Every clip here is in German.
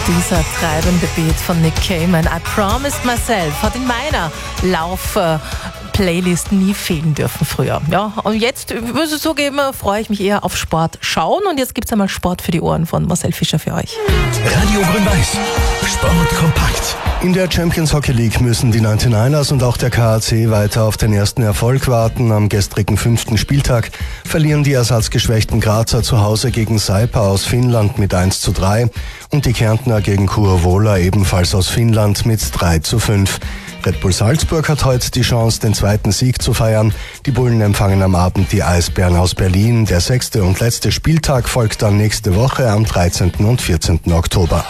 Dieser treibende Beat von Nick Cayman, I Promised Myself, hat in meiner Lauf-Playlist nie fehlen dürfen früher. Ja, und jetzt, muss ich zugeben, freue ich mich eher auf Sport schauen. Und jetzt gibt es einmal Sport für die Ohren von Marcel Fischer für euch. Radio Grün-Weiß, Sport kompakt. In der Champions Hockey League müssen die 99ers und auch der KAC weiter auf den ersten Erfolg warten. Am gestrigen 5. Spieltag verlieren die ersatzgeschwächten Grazer zu Hause gegen Saipa aus Finnland mit 1:3 und die Kärntner gegen Kuovola ebenfalls aus Finnland mit 3:5. Red Bull Salzburg hat heute die Chance, den zweiten Sieg zu feiern. Die Bullen empfangen am Abend die Eisbären aus Berlin. Der 6. und letzte Spieltag folgt dann nächste Woche am 13. und 14. Oktober.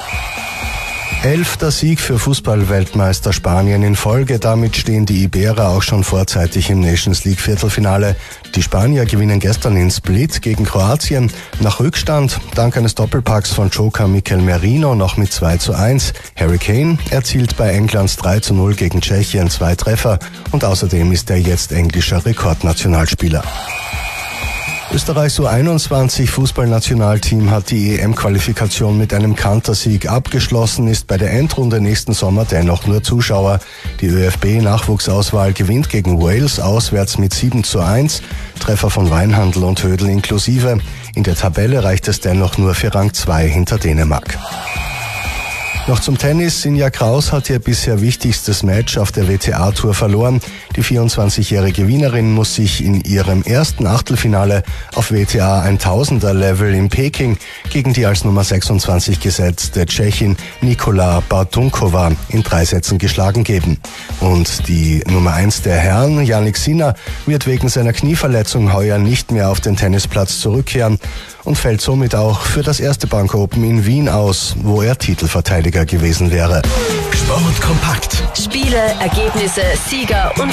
11. Sieg für Fußball-Weltmeister Spanien in Folge. Damit stehen die Iberer auch schon vorzeitig im Nations League Viertelfinale. Die Spanier gewinnen gestern in Split gegen Kroatien nach Rückstand. Dank eines Doppelpacks von Joker Mikel Merino noch mit 2:1. Harry Kane erzielt bei Englands 3:0 gegen Tschechien 2 Treffer und außerdem ist er jetzt englischer Rekordnationalspieler. Österreichs U21 Fußballnationalteam hat die EM-Qualifikation mit einem Kantersieg abgeschlossen, ist bei der Endrunde nächsten Sommer dennoch nur Zuschauer. Die ÖFB-Nachwuchsauswahl gewinnt gegen Wales auswärts mit 7:1, Treffer von Weinhandl und Hödl inklusive. In der Tabelle reicht es dennoch nur für Rang 2 hinter Dänemark. Noch zum Tennis. Sinja Kraus hat ihr bisher wichtigstes Match auf der WTA-Tour verloren. Die 24-jährige Wienerin muss sich in ihrem ersten Achtelfinale auf WTA 1000er-Level in Peking gegen die als Nummer 26 gesetzte Tschechin Nikola Bartunkova in 3 Sätzen geschlagen geben. Und die Nummer 1 der Herren, Jannik Sinner, wird wegen seiner Knieverletzung heuer nicht mehr auf den Tennisplatz zurückkehren und fällt somit auch für das erste Bank Open in Wien aus, wo er Titelverteidiger gewesen wäre. Sport kompakt. Spiele, Ergebnisse, Sieger und